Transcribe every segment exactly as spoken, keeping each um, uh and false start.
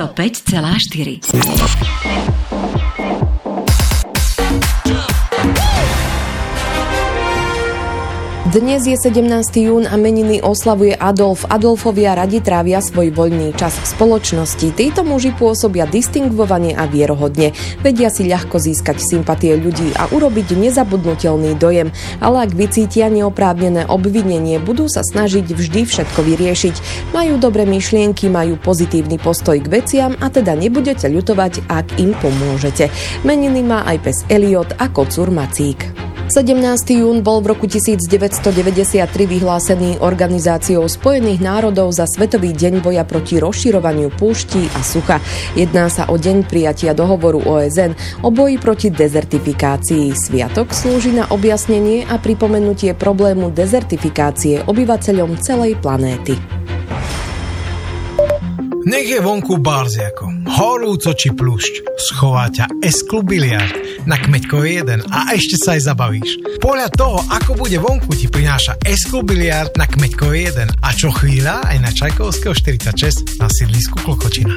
sto päť celá štyri. Dnes je sedemnásteho jún a meniny oslavuje Adolf. Adolfovia radi trávia svoj voľný čas v spoločnosti. Títo muži pôsobia distingvovane a vierohodne. Vedia si ľahko získať sympatie ľudí a urobiť nezabudnutelný dojem. Ale ak vycítia neoprávnené obvinenie, budú sa snažiť vždy všetko vyriešiť. Majú dobré myšlienky, majú pozitívny postoj k veciam a teda nebudete ľutovať, ak im pomôžete. Meniny má aj pes Eliot a kocúr Macík. sedemnásteho jún bol v roku devätnásťstodeväťdesiattri vyhlásený Organizáciou spojených národov za Svetový deň boja proti rozširovaniu púští a sucha. Jedná sa o deň prijatia dohovoru ó es en o boji proti dezertifikácii. Sviatok slúži na objasnenie a pripomenutie problému dezertifikácie obyvateľom celej planéty. Nech je vonku barziako, horúco či pľúšť, schová ťa S-klub biliard na Kmeďko jeden a ešte sa aj zabavíš. Podľa toho, ako bude vonku, ti prináša S-klub biliard na Kmeďko jeden a čo chvíľa aj na Čajkovského štyridsaťšesť na sídlisku Klokočina.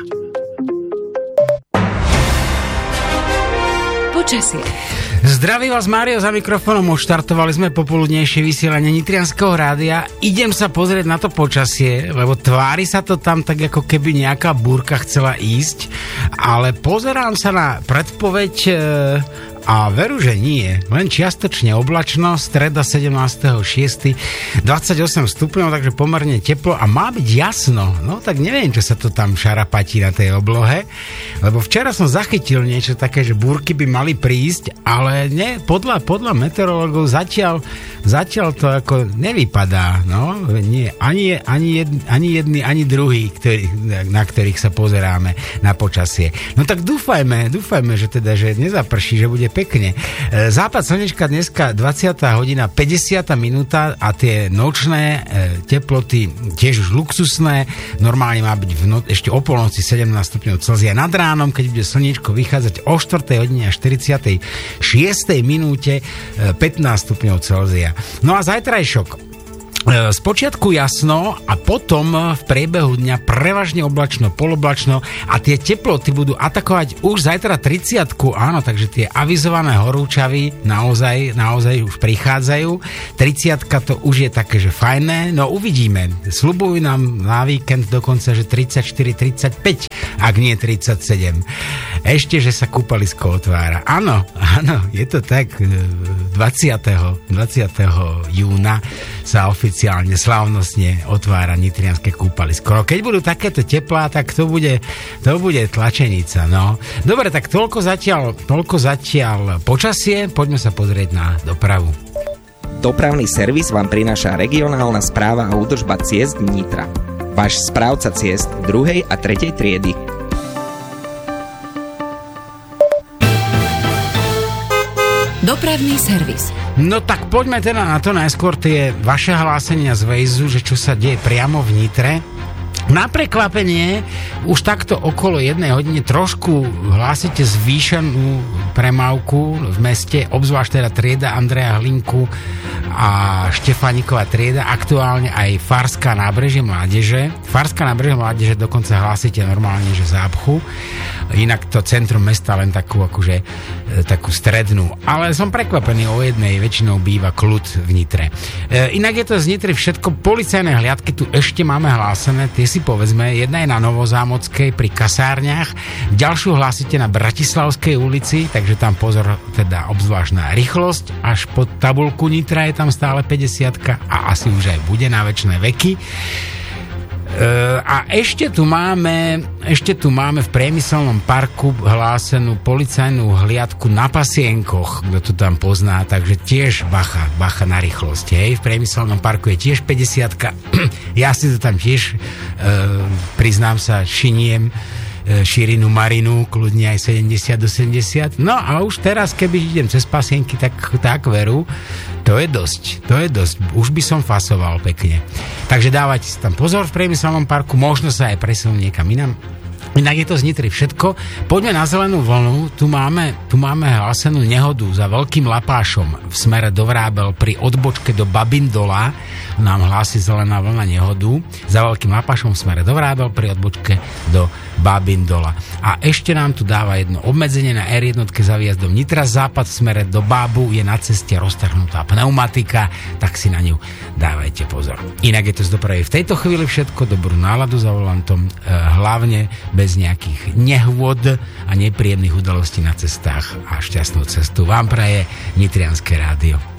Počasie. Zdraví vás Mário za mikrofónom, odštartovali sme popoludnejšie vysielanie Nitrianskeho rádia. Idem sa pozrieť na to počasie, lebo tvári sa to tam tak, ako keby nejaká búrka chcela ísť, ale pozerám sa na predpoveď e, a veru, že nie. Len čiastočne oblačno, streda sedemnásteho šiesteho dvadsaťosem stupňov, takže pomerne teplo a má byť jasno. No tak neviem, čo sa to tam šarapatí na tej oblohe, lebo včera som zachytil niečo také, že búrky by mali prísť, ale nie, podľa, podľa meteorológov zatiaľ, zatiaľ to ako nevypadá. No, nie, ani, ani, jed, ani jedný, ani druhý, ktorý, na ktorých sa pozeráme na počasie. No tak dúfajme, dúfajme, že teda, že nezaprší, že bude pekne. Západ slnečka dneska dvadsiata hodina päťdesiata minúta a tie nočné teploty tiež už luxusné. Normálne má byť v no- ešte o polnoci sedemnásť stupňov Celzia. Nad ránom, keď bude slniečko vychádzať o štvrtej hodine a štyridsiatej šiestej minúte pätnásť stupňov Celzia. No a zajtrajšok. Spočiatku jasno a potom v priebehu dňa prevažne oblačno, poloblačno a tie teploty budú atakovať už zajtra tridsiatku, áno, takže tie avizované horúčavy naozaj, naozaj už prichádzajú. tridsiatka to už je také, že fajné, no uvidíme. Sľubujú nám na víkend dokonca, že tridsaťštyri tridsaťpäť, ak nie tridsaťsedem. Ešte, že sa kúpalisko otvára. Áno, áno, je to tak. dvadsiateho júna sa oficiálne slávnostne otvára Nitrianske kúpalisko. No keď budú takéto teplá, tak to bude, to bude tlačenica, no. Dobre, tak toľko zatiaľ, toľko zatiaľ počasie, poďme sa pozrieť na dopravu. Dopravný servis vám prináša regionálna správa a údržba ciest Nitra. Váš správca ciest druhej a tretej triedy. Dopravný servis. No tak poďme teda na to najskôr tie vaše hlásenia z Vejzu, že čo sa deje priamo v Nitre. Na prekvapenie už takto okolo jednej hodine trošku hlásite zvýšenú premávku v meste, obzvlášť teda trieda Andreja Hlinku a Štefániková trieda, aktuálne aj Farská nábrežie mládeže. Farská nábrežie mládeže dokonca hlásite normálne, že zápchu. Inak to centrum mesta len takú akože takú strednú. Ale som prekvapený, o jednej väčšinou býva kľud v Nitre. E, inak je to z Nitry všetko. Policajné hliadky tu ešte máme hlásené, tie si povedzme, jedna je na Novozámodskej pri kasárniach, ďalšiu hlásite na Bratislavskej ulici, takže tam pozor, teda obzvlášť na rýchlosť, až pod tabuľku Nitra je tam stále päťdesiatka a asi už aj bude na večné veky. Uh, a ešte tu máme ešte tu máme v priemyselnom parku hlásenú policajnú hliadku na Pasienkoch, kto to tam pozná, takže tiež bacha, bacha na rýchlosť, hej, v priemyselnom parku je tiež päťdesiatka, ja si to tam tiež uh, priznám sa, šiniem šírinu marinu, kľudne aj sedemdesiat do sedemdesiat. No a už teraz, keby idem cez Pasienky, tak, tak veru, to je dosť, to je dosť. Už by som fasoval pekne. Takže dávajte si tam pozor v priemyselnom parku, možno sa aj presunú niekam inam. Inak je to z Nitry všetko. Poďme na zelenú vlnu. Tu máme, tu máme hlásenú nehodu za Veľkým Lapášom v smere do Vrábel pri odbočke do Babindola. Nám hlási zelená vlna nehodu za Veľkým Lapášom v smere do Vrábel pri odbočke do Babindola. A ešte nám tu dáva jedno obmedzenie na er jedna za výjazdom Nitra západ v smere do Bábu. Je na ceste roztrhnutá pneumatika, tak si na ňu dávajte pozor. Inak je to z dopravy v tejto chvíli všetko. Dobrú náladu za volantom, hlavne bez nejakých nehôd a nepríjemných udalostí na cestách a šťastnú cestu vám praje Nitrianske rádio.